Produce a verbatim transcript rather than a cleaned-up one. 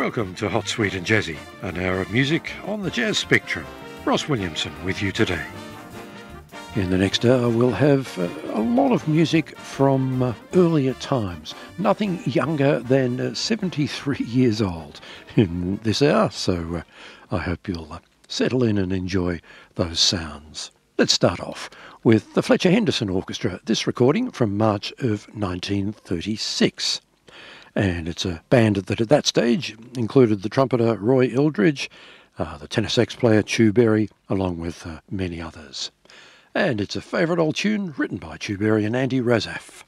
Welcome to Hot, Sweet and Jazzy, an hour of music on the jazz spectrum. Ross Williamson with you today. In the next hour we'll have uh, a lot of music from uh, earlier times. Nothing younger than uh, seventy-three years old in this hour, so uh, I hope you'll uh, settle in and enjoy those sounds. Let's start off with the Fletcher Henderson Orchestra, this recording from March of nineteen thirty-six. And it's a band that at that stage included the trumpeter Roy Eldridge, uh, the tenor sax player Chu Berry, along with uh, many others. And it's a favourite old tune written by Chu Berry and Andy Razaf.